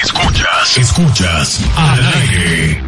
Escuchas al aire.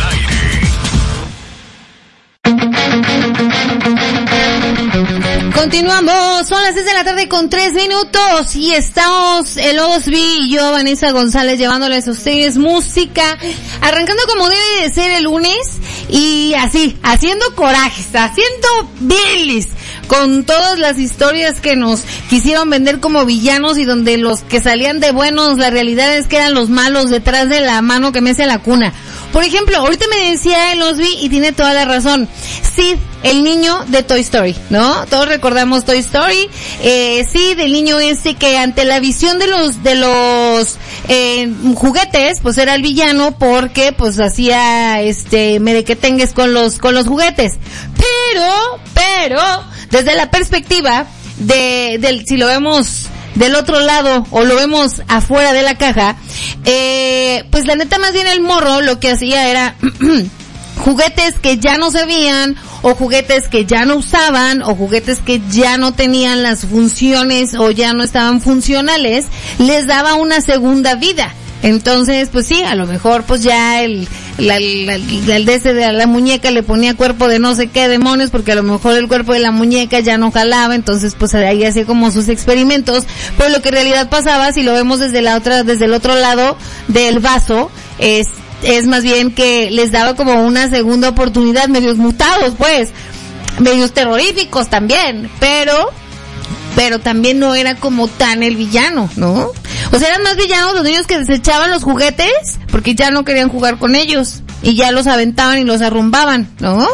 Continuamos, son las 6 de la tarde con 3 minutos y estamos el Osby y yo, Vanessa González, llevándoles a ustedes música, arrancando como debe de ser el lunes y así, haciendo corajes, haciendo bilis con todas las historias que nos quisieron vender como villanos y donde los que salían de buenos, la realidad es que eran los malos detrás de la mano que mece la cuna. Por ejemplo, ahorita me decía el Osby y tiene toda la razón, Sid, el niño de Toy Story, ¿no? Todos recordamos Toy Story, Sid, el niño que ante la visión de los juguetes, pues era el villano porque pues hacía merequetengues con los juguetes. Pero desde la perspectiva si lo vemos del otro lado o lo vemos afuera de la caja, pues la neta más bien el morro lo que hacía era juguetes que ya no servían o juguetes que ya no usaban o juguetes que ya no tenían las funciones o ya no estaban funcionales, les daba una segunda vida. Entonces, pues sí, a lo mejor pues ya la muñeca le ponía cuerpo de no sé qué demonios porque a lo mejor el cuerpo de la muñeca ya no jalaba, entonces pues ahí hacía como sus experimentos, pero lo que en realidad pasaba, si lo vemos desde el otro lado del vaso, es más bien que les daba como una segunda oportunidad, medios mutados pues, medios terroríficos también, pero también no era como tan el villano, ¿no? O sea, eran más villanos los niños que desechaban los juguetes porque ya no querían jugar con ellos y ya los aventaban y los arrumbaban, ¿no?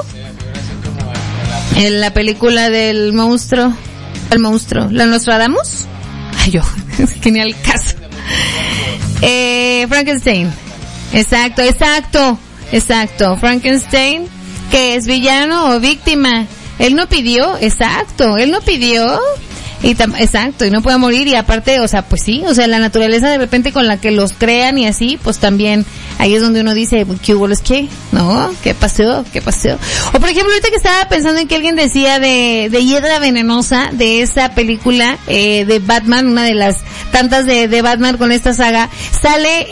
En la película del monstruo, ¿la Nostradamus? Ay, yo, que ni al caso. Frankenstein. Exacto. Frankenstein, que es villano o víctima. Él no pidió. Y no puede morir y aparte, o sea, pues sí, o sea, la naturaleza de repente con la que los crean y así, pues también ahí es donde uno dice, ¿qué hubo? ¿Qué? ¿No? ¿Qué pasó? O por ejemplo, ahorita que estaba pensando en que alguien decía de Hiedra Venenosa, de esa película de Batman, una de las tantas de Batman con esta saga, sale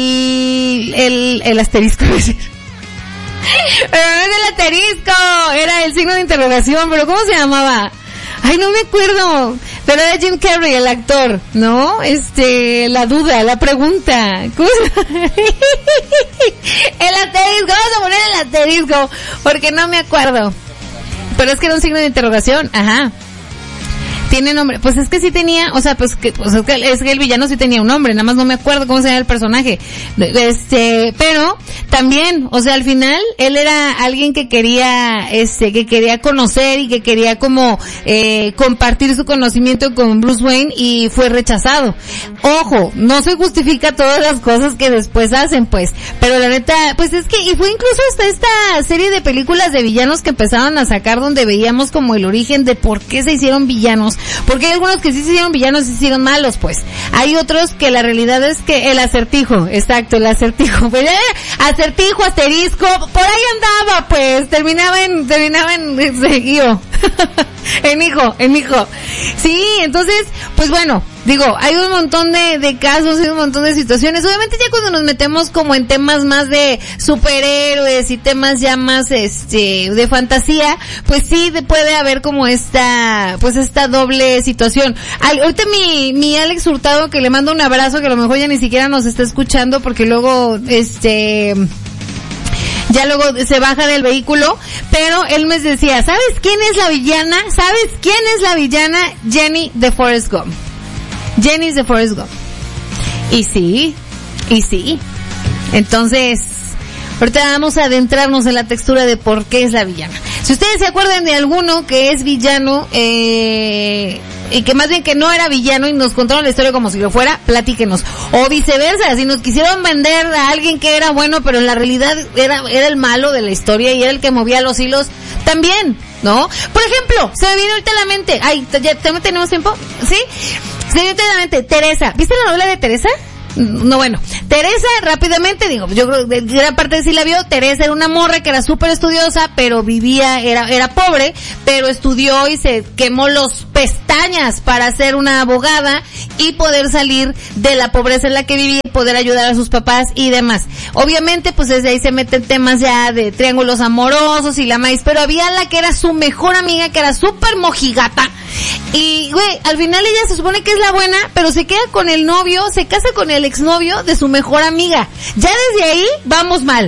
el asterisco, es decir. Pero no es el asterisco, era el signo de interrogación, pero ¿cómo se llamaba? Ay, no me acuerdo. Pero era Jim Carrey, el actor, ¿no? La duda, la pregunta. ¿Cómo se llama? El asterisco, vamos a poner el asterisco, porque no me acuerdo. Pero es que era un signo de interrogación, ajá. Tiene nombre, pues es que sí tenía, o sea, es que el villano sí tenía un nombre, nada más no me acuerdo cómo se llama el personaje. Pero también, o sea, al final él era alguien que quería conocer y que quería como compartir su conocimiento con Bruce Wayne y fue rechazado. Ojo, no se justifica todas las cosas que después hacen, pues, pero la neta, pues es que y fue incluso hasta esta serie de películas de villanos que empezaban a sacar donde veíamos como el origen de por qué se hicieron villanos. Porque hay algunos que sí se hicieron villanos y se hicieron malos, pues. Hay otros que la realidad es que el acertijo, exacto, el acertijo. Pues, acertijo, asterisco, por ahí andaba, pues. Terminaba en seguido. en hijo. Sí, entonces, pues bueno, digo, hay un montón de casos y un montón de situaciones. Obviamente ya cuando nos metemos como en temas más de superhéroes y temas ya más de fantasía, pues sí puede haber como esta doble situación. Ahorita mi Alex Hurtado, que le mando un abrazo, que a lo mejor ya ni siquiera nos está escuchando porque luego ya luego se baja del vehículo, pero él me decía, ¿sabes quién es la villana? Jenny de Forrest Gump. Jenny de Forrest Gump. Y sí. Entonces, ahorita vamos a adentrarnos en la textura de por qué es la villana. Si ustedes se acuerdan de alguno que es villano, y que más bien que no era villano y nos contaron la historia como si lo fuera, platíquenos. O viceversa, si nos quisieron vender a alguien que era bueno, pero en la realidad era el malo de la historia y era el que movía los hilos, también, ¿no? Por ejemplo, se me viene ahorita a la mente, ¿ya tenemos tiempo? ¿Sí? Se me viene ahorita a la mente, Teresa. ¿Viste la novela de Teresa? No, bueno, Teresa, rápidamente, digo, yo creo que gran parte de sí la vio. Teresa era una morra que era súper estudiosa, pero era pobre, pero estudió y se quemó los pestañas para ser una abogada y poder salir de la pobreza en la que vivía y poder ayudar a sus papás y demás. Obviamente, pues desde ahí se meten temas ya de triángulos amorosos y la maíz, pero había la que era su mejor amiga, que era súper mojigata. Y, güey, al final ella se supone que es la buena, pero se queda con el novio, se casa con el exnovio de su mejor amiga. Ya desde ahí vamos mal.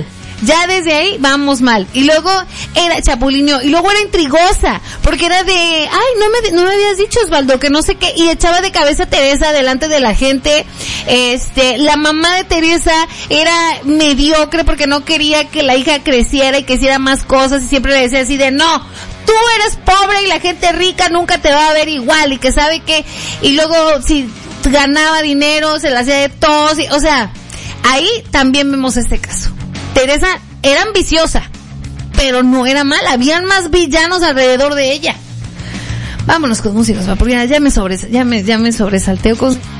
Y luego era chapulineo, y luego era intrigosa, porque era de, ay, no me habías dicho, Osvaldo, que no sé qué, y echaba de cabeza a Teresa delante de la gente. La mamá de Teresa era mediocre porque no quería que la hija creciera y que hiciera más cosas, y siempre le decía así de, no, tú eres pobre y la gente rica nunca te va a ver igual, y que sabe que, y luego si ganaba dinero se la hacía de tos, o sea, ahí también vemos este caso. Teresa era ambiciosa, pero no era mala, habían más villanos alrededor de ella. Vámonos con músicos, porque ya me sobresalteo con